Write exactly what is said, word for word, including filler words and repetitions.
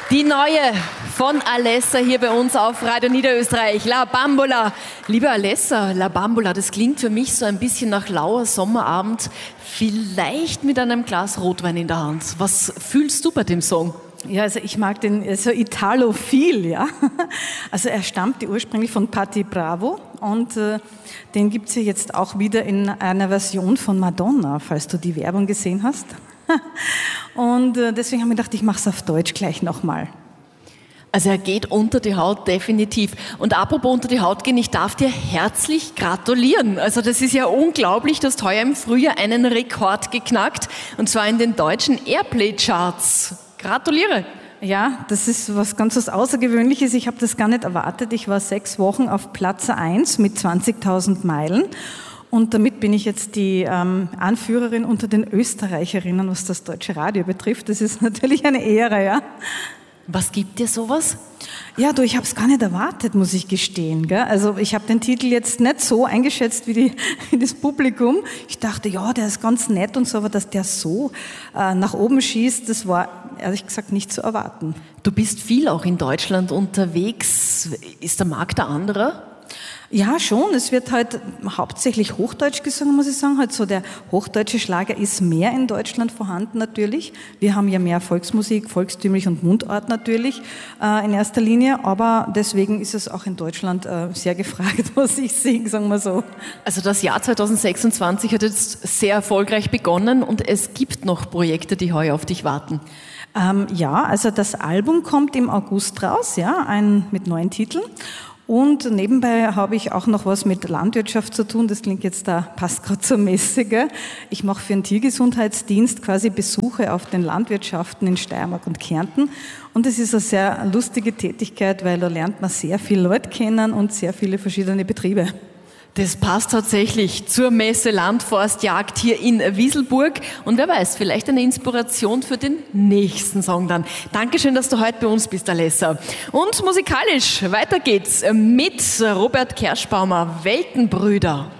Die neue von Alessa hier bei uns auf Radio Niederösterreich, La Bambola. Liebe Alessa, La Bambola, das klingt für mich so ein bisschen nach lauer Sommerabend, vielleicht mit einem Glas Rotwein in der Hand. Was fühlst du bei dem Song? Ja, also ich mag den so italophil, ja. Also er stammt ursprünglich von Patti Bravo und äh, den gibt es ja jetzt auch wieder in einer Version von Madonna, falls du die Werbung gesehen hast. Und äh, deswegen habe ich gedacht, ich mache es auf Deutsch gleich nochmal. Also er geht unter die Haut, definitiv. Und apropos unter die Haut gehen, ich darf dir herzlich gratulieren. Also das ist ja unglaublich, du hast heuer im Frühjahr einen Rekord geknackt, und zwar in den deutschen Airplay-Charts. Gratuliere! Ja, das ist was ganz was Außergewöhnliches. Ich habe das gar nicht erwartet. Ich war sechs Wochen auf Platz eins mit zwanzigtausend Meilen. Und damit bin ich jetzt die ähm, Anführerin unter den Österreicherinnen, was das deutsche Radio betrifft. Das ist natürlich eine Ehre, ja. Was gibt dir sowas? Ja, du, ich habe es gar nicht erwartet, muss ich gestehen. Gell? Also ich habe den Titel jetzt nicht so eingeschätzt wie, die, wie das Publikum. Ich dachte, ja, der ist ganz nett und so, aber dass der so äh, nach oben schießt, das war ehrlich gesagt nicht zu erwarten. Du bist viel auch in Deutschland unterwegs. Ist der Markt ein anderer? Ja, schon. Es wird halt hauptsächlich Hochdeutsch gesungen, muss ich sagen. Halt so der hochdeutsche Schlager ist mehr in Deutschland vorhanden natürlich. Wir haben ja mehr Volksmusik, volkstümlich und Mundart natürlich äh, in erster Linie. Aber deswegen ist es auch in Deutschland äh, sehr gefragt, muss ich sagen, sagen wir so. Also das Jahr zweitausendsechsundzwanzig hat jetzt sehr erfolgreich begonnen und es gibt noch Projekte, die heuer auf dich warten. Ähm, ja, also das Album kommt im August raus, ja, ein, mit neuen Titeln. Und nebenbei habe ich auch noch was mit Landwirtschaft zu tun. Das klingt jetzt da, passt gerade zur Messe, gell? Ich mache für den Tiergesundheitsdienst quasi Besuche auf den Landwirtschaften in Steiermark und Kärnten. Und es ist eine sehr lustige Tätigkeit, weil da lernt man sehr viele Leute kennen und sehr viele verschiedene Betriebe. Das passt tatsächlich zur Messe Landforstjagd hier in Wieselburg. Und wer weiß, vielleicht eine Inspiration für den nächsten Song dann. Dankeschön, dass du heute bei uns bist, Alessa. Und musikalisch, weiter geht's mit Robert Kerschbaumer, Weltenbrüder.